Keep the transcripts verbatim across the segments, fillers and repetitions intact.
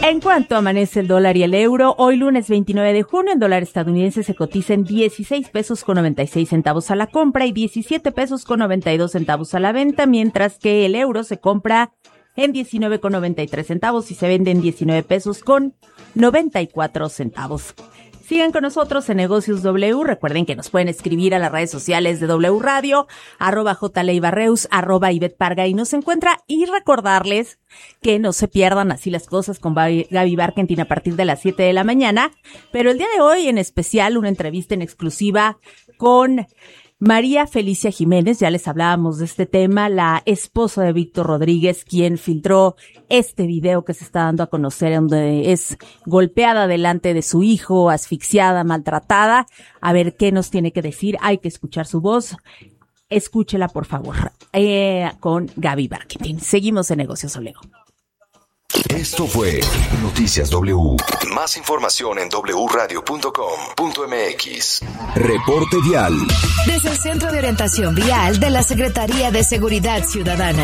En cuanto amanece el dólar y el euro, hoy lunes veintinueve de junio, el dólar estadounidense se cotiza en dieciséis pesos con noventa y seis centavos a la compra y diecisiete pesos con noventa y dos centavos a la venta, mientras que el euro se compra en diecinueve con noventa y tres centavos y se vende en diecinueve pesos con noventa y cuatro centavos. Sigan con nosotros en Negocios W. Recuerden que nos pueden escribir a las redes sociales de W Radio, arroba jleibarreus, arroba Ivette Parga y nos encuentra. Y recordarles que no se pierdan así las cosas con Gaby Barkentin a partir de las siete de la mañana. Pero el día de hoy, en especial, una entrevista en exclusiva con María Felicia Jiménez. Ya les hablábamos de este tema, la esposa de Víctor Rodríguez, quien filtró este video que se está dando a conocer, donde es golpeada delante de su hijo, asfixiada, maltratada. A ver qué nos tiene que decir. Hay que escuchar su voz. Escúchela, por favor, eh, con Gaby Barkentin. Seguimos en Negocios W. Esto fue Noticias W. Más información en doble u radio punto com punto eme equis. Reporte vial. Desde el Centro de Orientación Vial de la Secretaría de Seguridad Ciudadana.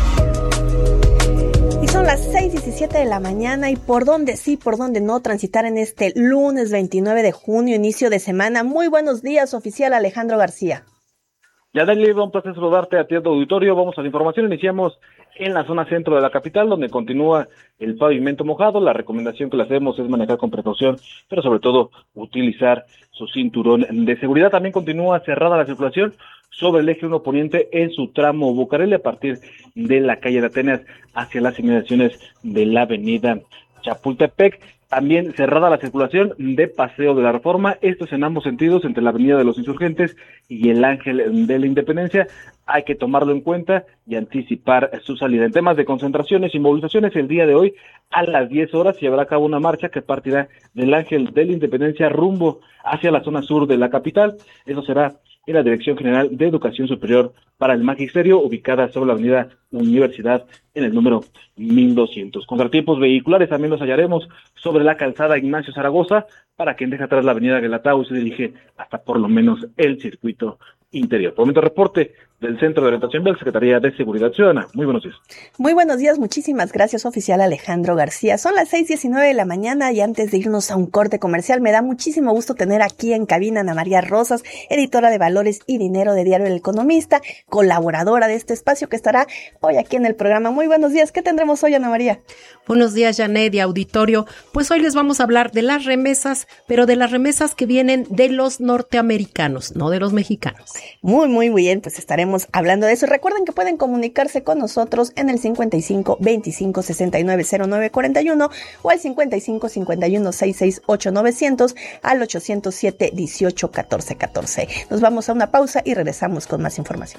Y son las seis diecisiete de la mañana y por dónde sí, por dónde no transitar en este lunes veintinueve de junio, inicio de semana. Muy buenos días, oficial Alejandro García. Yaneli, un placer saludarte a ti, tu auditorio. Vamos a la información. Iniciamos en la zona centro de la capital, donde continúa el pavimento mojado. La recomendación que le hacemos es manejar con precaución, pero sobre todo utilizar su cinturón de seguridad. También continúa cerrada la circulación sobre el eje uno poniente en su tramo Bucareli a partir de la calle de Atenas hacia las inmediaciones de la avenida Chapultepec. También cerrada la circulación de Paseo de la Reforma, esto es en ambos sentidos, entre la Avenida de los Insurgentes y el Ángel de la Independencia. Hay que tomarlo en cuenta y anticipar su salida. En temas de concentraciones y movilizaciones, el día de hoy a las diez horas se llevará a cabo una marcha que partirá del Ángel de la Independencia rumbo hacia la zona sur de la capital. Eso será en la Dirección General de Educación Superior para el Magisterio, ubicada sobre la avenida Universidad en el número mil doscientos. Contratiempos vehiculares también los hallaremos sobre la calzada Ignacio Zaragoza, para quien deja atrás la avenida Guelatao y se dirige hasta por lo menos el circuito interior. Por el momento, reporte del Centro de Orientación Vial, Secretaría de Seguridad Ciudadana. Muy buenos días. Muy buenos días, muchísimas gracias, oficial Alejandro García. Son las seis diecinueve de la mañana y antes de irnos a un corte comercial, me da muchísimo gusto tener aquí en cabina a Ana María Rosas, editora de Valores y Dinero de Diario El Economista, colaboradora de este espacio que estará hoy aquí en el programa. Muy buenos días, ¿qué tendremos hoy, Ana María? Buenos días, Janet y auditorio. Pues hoy les vamos a hablar de las remesas, pero de las remesas que vienen de los norteamericanos, no de los mexicanos. Muy, muy bien, pues estaremos hablando de eso. Recuerden que pueden comunicarse con nosotros en el cincuenta y cinco veinticinco sesenta y nueve cero nueve cuarenta y uno o al cincuenta y cinco cincuenta y uno sesenta y seis ocho novecientos al ochocientos siete dieciocho catorce catorce. Nos vamos a una pausa y regresamos con más información.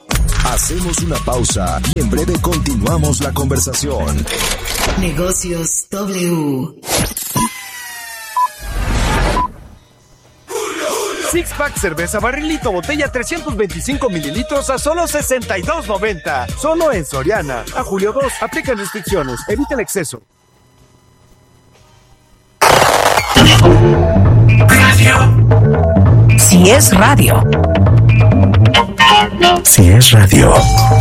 Hacemos una pausa y en breve continuamos la conversación. Negocios W. Six Pack cerveza barrilito botella trescientos veinticinco mililitros a solo sesenta y dos noventa. Solo en Soriana. A julio dos. Aplican restricciones. Evita el exceso. Radio. Si es radio. Si es radio.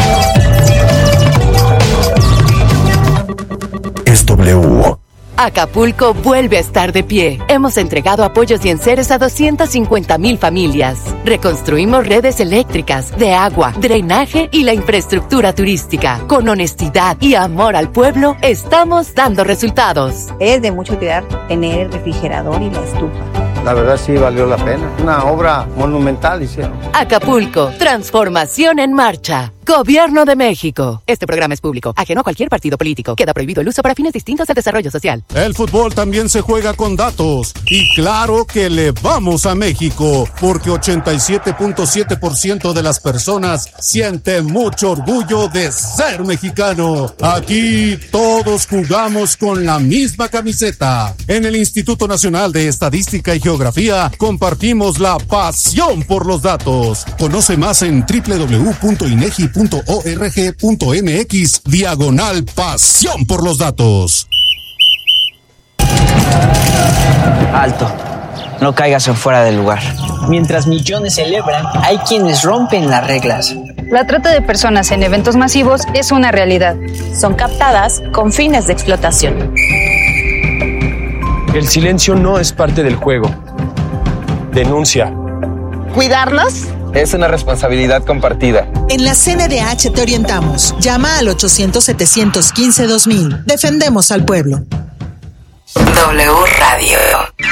Es W. Acapulco vuelve a estar de pie. Hemos entregado apoyos y enseres a doscientas cincuenta mil familias. Reconstruimos redes eléctricas, de agua, drenaje y la infraestructura turística. Con honestidad y amor al pueblo, estamos dando resultados. Es de mucha utilidad tener el refrigerador y la estufa. La verdad sí valió la pena. Una obra monumental hicieron. Acapulco, transformación en marcha. Gobierno de México. Este programa es público, ajeno a cualquier partido político. Queda prohibido el uso para fines distintos del desarrollo social. El fútbol también se juega con datos. Y claro que le vamos a México, porque ochenta y siete punto siete por ciento de las personas siente mucho orgullo de ser mexicano. Aquí todos jugamos con la misma camiseta. En el Instituto Nacional de Estadística y Geografía compartimos la pasión por los datos. Conoce más en doble u doble u doble u punto inegi punto org punto mx diagonal pasión por los datos. Alto, no caigas en fuera del lugar. Mientras millones celebran, hay quienes rompen las reglas. La trata de personas en eventos masivos es una realidad. Son captadas con fines de explotación. El silencio no es parte del juego. Denuncia. ¿Cuidarnos? Es una responsabilidad compartida. En la C N D H te orientamos. Llama al ochocientos, setecientos quince, dos mil. Defendemos al pueblo. W Radio.